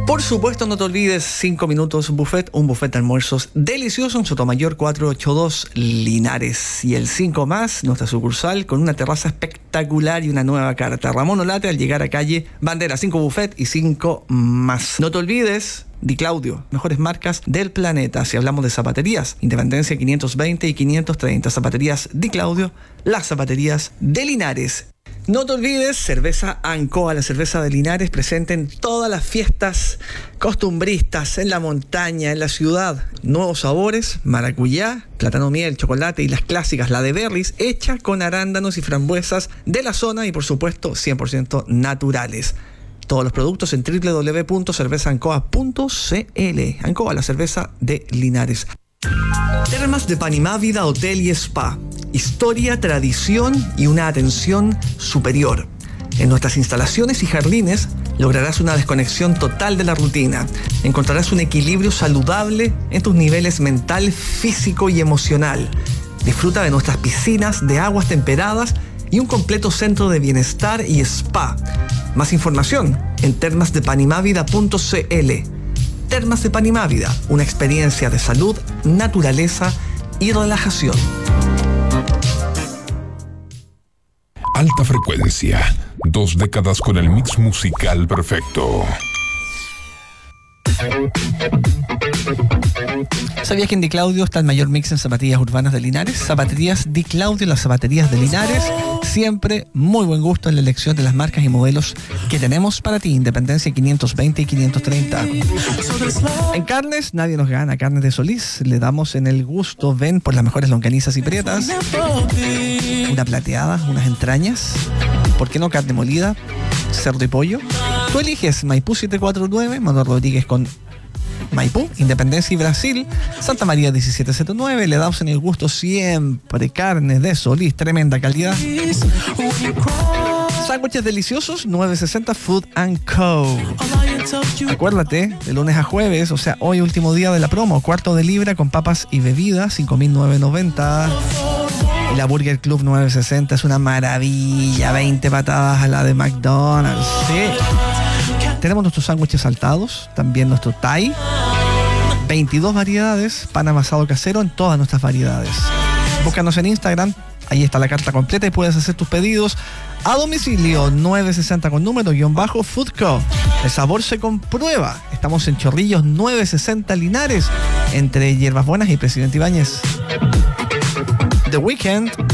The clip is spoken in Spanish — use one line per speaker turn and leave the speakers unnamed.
Por supuesto, no te olvides, 5 minutos buffet, un buffet de almuerzos delicioso en Sotomayor 482 Linares. Y el 5 más, nuestra sucursal, con una terraza espectacular y una nueva carta. Ramón Olate al llegar a calle Bandera, 5 buffet y 5 más. No te olvides, Di Claudio, mejores marcas del planeta. Si hablamos de zapaterías, Independencia 520 y 530. Zapaterías Di Claudio, las zapaterías de Linares. No te olvides, cerveza Ancoa, la cerveza de Linares, presente en todas las fiestas costumbristas, en la montaña, en la ciudad. Nuevos sabores, maracuyá, plátano miel, chocolate y las clásicas, la de berries, hecha con arándanos y frambuesas de la zona y por supuesto 100% naturales. Todos los productos en www.cervezaancoa.cl. Ancoa, la cerveza de Linares. Termas de Panimá Vida Hotel y Spa. Historia, tradición y una atención superior. En nuestras instalaciones y jardines lograrás una desconexión total de la rutina. Encontrarás un equilibrio saludable en tus niveles mental, físico y emocional. Disfruta de nuestras piscinas de aguas temperadas y un completo centro de bienestar y spa. Más información en termasdepanimavida.cl. Termas de Panimávida, una experiencia de salud, naturaleza y relajación.
Alta frecuencia, 2 décadas con el mix musical perfecto.
¿Sabías que en Di Claudio está el mayor mix en zapatillas urbanas de Linares? Zapaterías Di Claudio, las zapaterías de Linares. Siempre muy buen gusto en la elección de las marcas y modelos que tenemos para ti. Independencia 520 y 530. En carnes, nadie nos gana. Carnes de Solís. Le damos en el gusto. Ven por las mejores longanizas y prietas. Una plateada, unas entrañas. ¿Por qué no carne molida? Cerdo y pollo. Tú eliges Maipú 749, Manuel Rodríguez con Maipú, Independencia y Brasil, Santa María 1779, le damos en el gusto siempre carnes de Solís, tremenda calidad. Sándwiches deliciosos, 960 Food & Co. Acuérdate, de lunes a jueves, o sea, hoy último día de la promo, cuarto de libra con papas y bebidas, 5.990. Y la Burger Club 960 es una maravilla, 20 patadas a la de McDonald's, sí. Tenemos nuestros sándwiches saltados, también nuestro Thai, 22 variedades, pan amasado casero en todas nuestras variedades. Búscanos en Instagram, ahí está la carta completa y puedes hacer tus pedidos a domicilio. 960 con número _ Foodco. El sabor se comprueba. Estamos en Chorrillos 960 Linares, entre Hierbas Buenas y Presidente Ibáñez. The Weeknd,